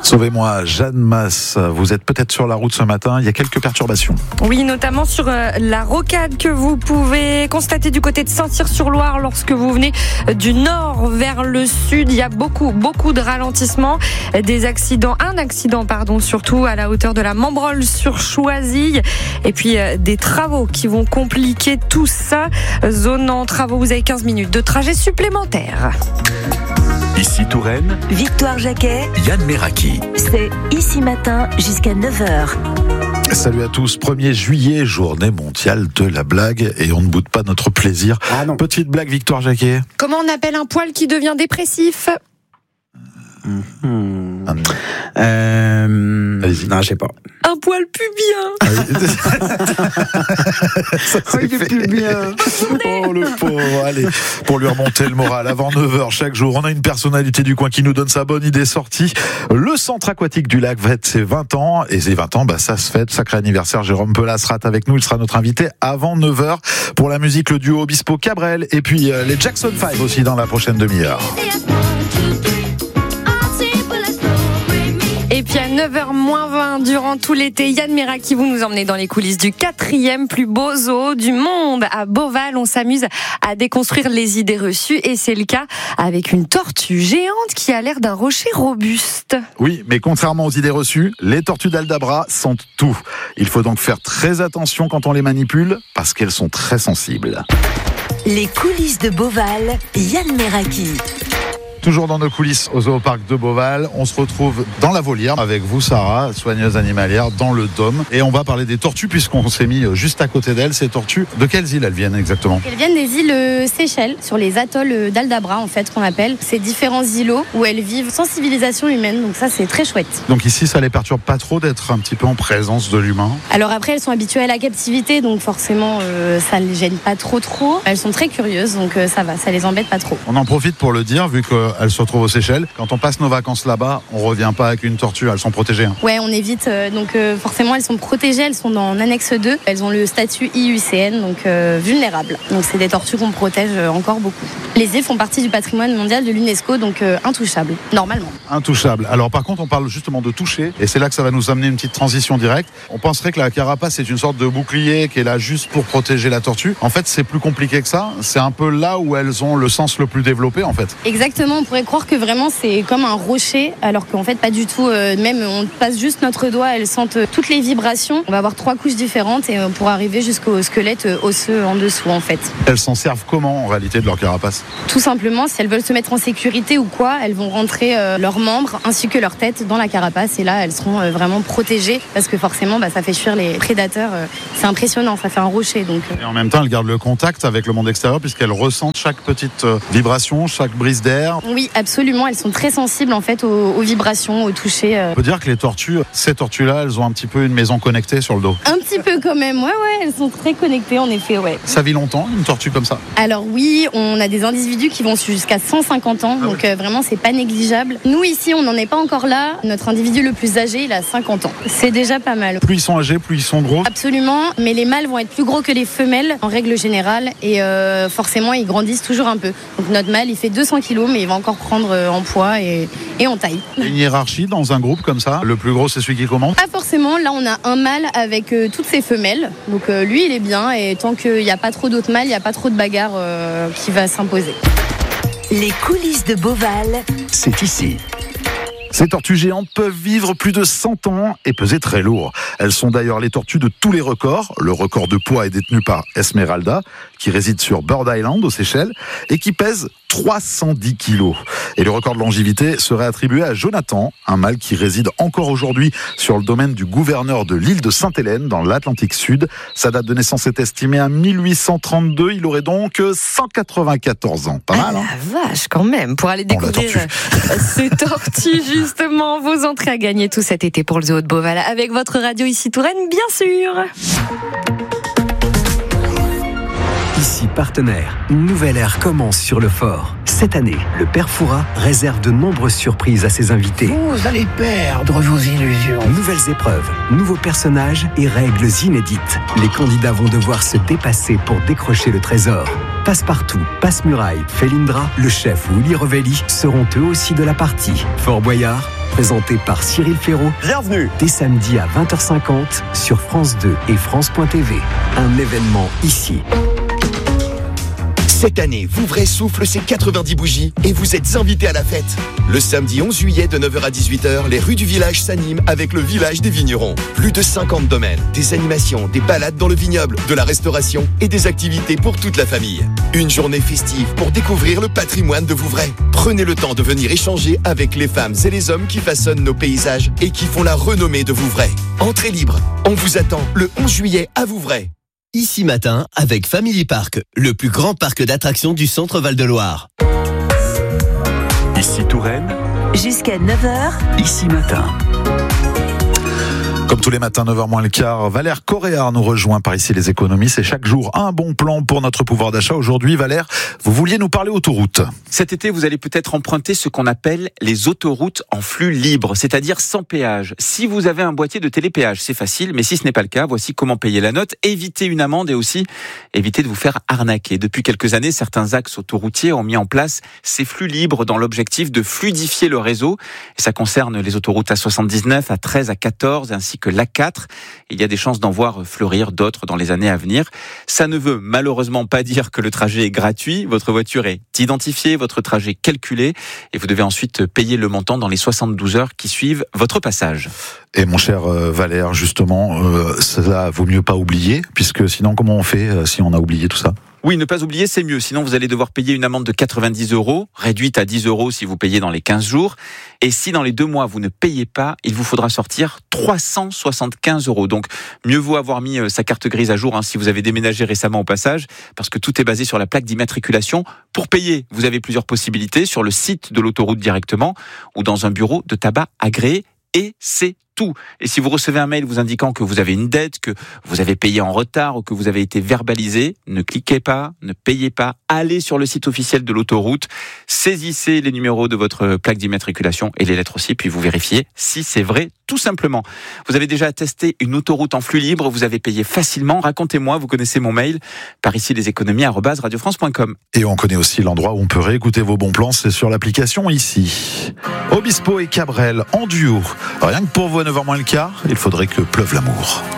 Sauvez-moi, Jeanne Masse, vous êtes peut-être sur la route ce matin, il y a quelques perturbations. Oui, notamment sur la rocade que vous pouvez constater du côté de Saint-Cyr-sur-Loire lorsque vous venez du nord vers le sud. Il y a beaucoup de ralentissements, un accident surtout à la hauteur de la Membrolle sur Choisy, et puis des travaux qui vont compliquer tout ça. Zone en travaux, vous avez 15 minutes de trajet supplémentaire. Ici Touraine, Victoire Jacquet, Yann Meraki. C'est Ici Matin jusqu'à 9h. Salut à tous, 1er juillet, journée mondiale de la blague, et on ne boude pas notre plaisir. Petite blague, Victoire Jacquet. Comment on appelle un poil qui devient dépressif ? Non, je sais pas. Un poil pubien. Il est pubien. Oh le pauvre, allez, pour lui remonter le moral, avant 9h chaque jour, on a une personnalité du coin qui nous donne sa bonne idée sortie. Le centre aquatique du lac fête ses 20 ans, et ses 20 ans, ça se fête, sacré anniversaire. Jérôme Pelas sera avec nous, il sera notre invité avant 9h. Pour la musique, le duo Obispo Cabrel, et puis les Jackson 5 aussi dans la prochaine demi-heure. Et puis à 9h-20 durant tout l'été, Yann Meraki, vous nous emmenez dans les coulisses du 4e plus beau zoo du monde. À Beauval, on s'amuse à déconstruire les idées reçues, et c'est le cas avec une tortue géante qui a l'air d'un rocher robuste. Oui, mais contrairement aux idées reçues, les tortues d'Aldabra sentent tout. Il faut donc faire très attention quand on les manipule, parce qu'elles sont très sensibles. Les coulisses de Beauval, Yann Meraki. Toujours dans nos coulisses au Zooparc de Beauval, on se retrouve dans la volière avec vous, Sarah, soigneuse animalière, dans le Dôme. Et on va parler des tortues puisqu'on s'est mis juste à côté d'elles. Ces tortues, de quelles îles elles viennent exactement ? Elles viennent des îles Seychelles, sur les atolls d'Aldabra en fait, qu'on appelle. C'est différents îlots où elles vivent sans civilisation humaine, donc ça c'est très chouette. Donc ici, ça les perturbe pas trop d'être un petit peu en présence de l'humain ? Alors après, elles sont habituées à la captivité, donc forcément ça ne les gêne pas trop. Elles sont très curieuses, donc ça va, ça les embête pas trop. On en profite pour le dire, vu qu'elles se retrouvent aux Seychelles. Quand on passe nos vacances là-bas, on revient pas avec une tortue, elles sont protégées. Ouais, on évite, donc forcément elles sont protégées, elles sont dans annexe 2, elles ont le statut IUCN, donc vulnérables. Donc c'est des tortues qu'on protège encore beaucoup. Les îles font partie du patrimoine mondial de l'UNESCO, donc intouchables, normalement. Intouchables. Alors par contre, on parle justement de toucher, et c'est là que ça va nous amener une petite transition directe. On penserait que la carapace est une sorte de bouclier qui est là juste pour protéger la tortue. En fait, c'est plus compliqué que ça. C'est un peu là où elles ont le sens le plus développé, en fait. Exactement, on pourrait croire que vraiment c'est comme un rocher, alors qu'en fait pas du tout. Même on passe juste notre doigt, elles sentent toutes les vibrations. On va avoir 3 couches différentes et pour arriver jusqu'au squelette osseux en dessous en fait. Elles s'en servent comment en réalité de leur carapace ? Tout simplement, si elles veulent se mettre en sécurité ou quoi, elles vont rentrer leurs membres ainsi que leur tête dans la carapace, et là elles seront vraiment protégées, parce que forcément ça fait fuir les prédateurs. C'est impressionnant, ça fait un rocher donc. Et en même temps elles gardent le contact avec le monde extérieur puisqu'elles ressentent chaque petite vibration, chaque brise d'air. Oui, absolument, elles sont très sensibles en fait aux vibrations, au toucher. On peut dire que ces tortues-là, elles ont un petit peu une maison connectée sur le dos. Un petit peu quand même, ouais, elles sont très connectées en effet, ouais. Ça vit longtemps, une tortue comme ça ? Alors oui, on a des individus qui vont jusqu'à 150 ans, donc vraiment c'est pas négligeable. Nous ici, on n'en est pas encore là. Notre individu le plus âgé, il a 50 ans. C'est déjà pas mal. Plus ils sont âgés, plus ils sont gros ? Absolument, mais les mâles vont être plus gros que les femelles en règle générale, et forcément ils grandissent toujours un peu. Donc notre mâle, il fait 200 kg, mais il va encore prendre en poids et en taille. Il y a une hiérarchie dans un groupe comme ça ? Le plus gros, c'est celui qui commande ? Pas forcément. Là, on a un mâle avec toutes ses femelles. Donc lui, il est bien. Et tant qu'il n'y a pas trop d'autres mâles, il n'y a pas trop de bagarre qui va s'imposer. Les coulisses de Beauval, C'est ici. Ces tortues géantes peuvent vivre plus de 100 ans et peser très lourd. Elles sont d'ailleurs les tortues de tous les records. Le record de poids est détenu par Esmeralda, qui réside sur Bird Island aux Seychelles et qui pèse 310 kilos. Et le record de longévité serait attribué à Jonathan, un mâle qui réside encore aujourd'hui sur le domaine du gouverneur de l'île de Sainte-Hélène dans l'Atlantique Sud. Sa date de naissance est estimée à 1832. Il aurait donc 194 ans. Pas mal, hein ? La vache, quand même. Pour aller découvrir ces tortues, justement, vos entrées à gagner tout cet été pour le zoo de Beauval avec votre radio Ici Touraine, bien sûr. Ici partenaire, une nouvelle ère commence sur le fort. Cette année, le Père Fouras réserve de nombreuses surprises à ses invités. Vous allez perdre vos illusions. Nouvelles épreuves, nouveaux personnages et règles inédites. Les candidats vont devoir se dépasser pour décrocher le trésor. Passepartout, Passe-Muraille, Felindra, le chef ou Uli Revelli seront eux aussi de la partie. Fort Boyard, présenté par Cyril Ferraud. Bienvenue. Dès samedi à 20h50 sur France 2 et France.tv. Un événement ici. Cette année, Vouvray souffle ses 90 bougies et vous êtes invités à la fête. Le samedi 11 juillet de 9h à 18h, les rues du village s'animent avec le village des vignerons. Plus de 50 domaines, des animations, des balades dans le vignoble, de la restauration et des activités pour toute la famille. Une journée festive pour découvrir le patrimoine de Vouvray. Prenez le temps de venir échanger avec les femmes et les hommes qui façonnent nos paysages et qui font la renommée de Vouvray. Entrée libre, on vous attend le 11 juillet à Vouvray. Ici Matin avec Family Park, le plus grand parc d'attractions du centre Val-de-Loire. Ici Touraine. Jusqu'à 9h. Ici Matin. Comme tous les matins, 9h moins le quart, Valère Coréard nous rejoint par ici les économies. C'est chaque jour un bon plan pour notre pouvoir d'achat. Aujourd'hui, Valère, vous vouliez nous parler autoroute. Cet été, vous allez peut-être emprunter ce qu'on appelle les autoroutes en flux libre, c'est-à-dire sans péage. Si vous avez un boîtier de télépéage, c'est facile, mais si ce n'est pas le cas, voici comment payer la note, éviter une amende et aussi éviter de vous faire arnaquer. Depuis quelques années, certains axes autoroutiers ont mis en place ces flux libres dans l'objectif de fluidifier le réseau. Et ça concerne les autoroutes A79, A13, A14, ainsi que l'A4. Il y a des chances d'en voir fleurir d'autres dans les années à venir. Ça ne veut malheureusement pas dire que le trajet est gratuit. Votre voiture est identifiée, votre trajet calculé et vous devez ensuite payer le montant dans les 72 heures qui suivent votre passage. Et mon cher Valère, justement, ça vaut mieux pas oublier, puisque sinon comment on fait si on a oublié tout ça ? Oui, ne pas oublier, c'est mieux. Sinon, vous allez devoir payer une amende de 90 €, réduite à 10 € si vous payez dans les 15 jours. Et si dans les 2 mois, vous ne payez pas, il vous faudra sortir 375 €. Donc, mieux vaut avoir mis sa carte grise à jour si vous avez déménagé récemment au passage, parce que tout est basé sur la plaque d'immatriculation. Pour payer, vous avez plusieurs possibilités sur le site de l'autoroute directement ou dans un bureau de tabac agréé. Et c'est tout. Et si vous recevez un mail vous indiquant que vous avez une dette, que vous avez payé en retard ou que vous avez été verbalisé, ne cliquez pas, ne payez pas, allez sur le site officiel de l'autoroute, saisissez les numéros de votre plaque d'immatriculation et les lettres aussi, puis vous vérifiez si c'est vrai, tout simplement. Vous avez déjà testé une autoroute en flux libre, vous avez payé facilement, racontez-moi, vous connaissez mon mail, par ici leséconomies@radiofrance.com. Et on connaît aussi l'endroit où on peut réécouter vos bons plans, c'est sur l'application ici. Obispo et Cabrel en duo. Rien que pour vous à 9h moins le quart, il faudrait que pleuve l'amour.